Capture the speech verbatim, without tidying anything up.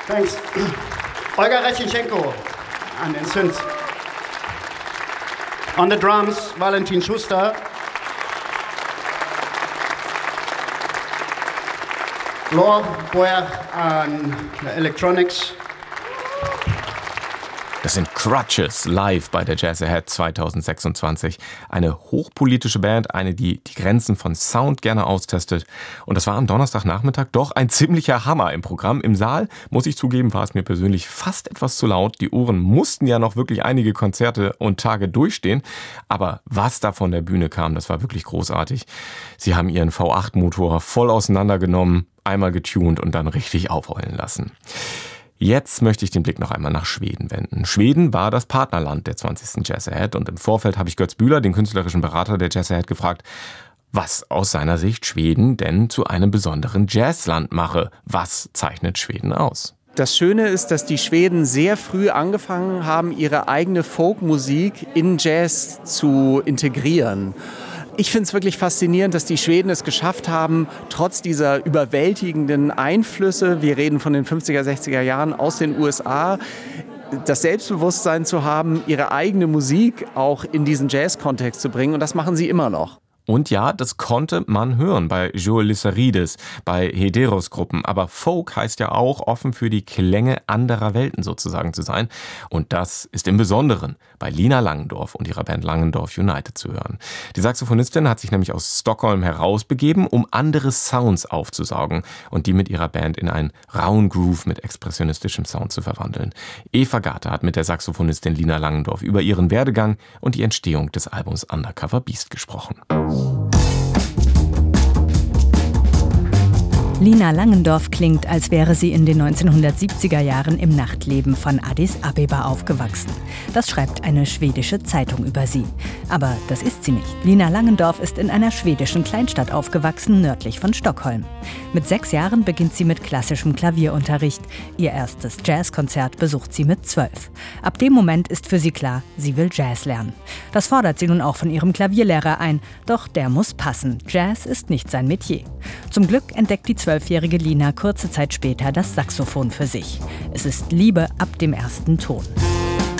Thanks. Olga Rechinchenko an den Synths. On the drums, Valentin Schuster. Laure Boyer an Electronics. Das sind Crutches live bei der Jazz Ahead zwanzig sechsundzwanzig. Eine hochpolitische Band, eine, die die Grenzen von Sound gerne austestet. Und das war am Donnerstagnachmittag doch ein ziemlicher Hammer im Programm. Im Saal, muss ich zugeben, war es mir persönlich fast etwas zu laut. Die Ohren mussten ja noch wirklich einige Konzerte und Tage durchstehen. Aber was da von der Bühne kam, das war wirklich großartig. Sie haben ihren V acht Motor voll auseinandergenommen, einmal getuned und dann richtig aufheulen lassen. Jetzt möchte ich den Blick noch einmal nach Schweden wenden. Schweden war das Partnerland der zwanzigsten Jazz Ahead und im Vorfeld habe ich Götz Bühler, den künstlerischen Berater der Jazz Ahead, gefragt, was aus seiner Sicht Schweden denn zu einem besonderen Jazzland mache. Was zeichnet Schweden aus? Das Schöne ist, dass die Schweden sehr früh angefangen haben, ihre eigene Folkmusik in Jazz zu integrieren. Ich finde es wirklich faszinierend, dass die Schweden es geschafft haben, trotz dieser überwältigenden Einflüsse, wir reden von den fünfziger, sechziger Jahren aus den U S A, das Selbstbewusstsein zu haben, ihre eigene Musik auch in diesen Jazz-Kontext zu bringen. Und das machen sie immer noch. Und ja, das konnte man hören bei Joe Lissarides, bei Hederos-Gruppen. Aber Folk heißt ja auch, offen für die Klänge anderer Welten sozusagen zu sein. Und das ist im Besonderen bei Lina Langendorf und ihrer Band Langendorf United zu hören. Die Saxophonistin hat sich nämlich aus Stockholm herausbegeben, um andere Sounds aufzusaugen und die mit ihrer Band in einen rauen Groove mit expressionistischem Sound zu verwandeln. Eva Garte hat mit der Saxophonistin Lina Langendorf über ihren Werdegang und die Entstehung des Albums Undercover Beast gesprochen. Lina Langendorf klingt, als wäre sie in den neunzehnhundertsiebziger Jahren im Nachtleben von Addis Abeba aufgewachsen. Das schreibt eine schwedische Zeitung über sie. Aber das ist sie nicht. Lina Langendorf ist in einer schwedischen Kleinstadt aufgewachsen, nördlich von Stockholm. Mit sechs Jahren beginnt sie mit klassischem Klavierunterricht. Ihr erstes Jazzkonzert besucht sie mit zwölf. Ab dem Moment ist für sie klar, sie will Jazz lernen. Das fordert sie nun auch von ihrem Klavierlehrer ein. Doch der muss passen. Jazz ist nicht sein Metier. Zum Glück entdeckt die zwölfjährige Lina kurze Zeit später das Saxophon für sich. Es ist Liebe ab dem ersten Ton.